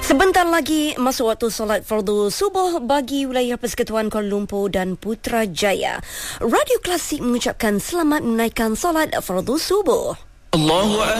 Sebentar lagi masuk waktu solat fardu subuh bagi wilayah Persekutuan Kuala Lumpur dan Putrajaya. Radio Klasik mengucapkan selamat menaikkan solat fardu subuh.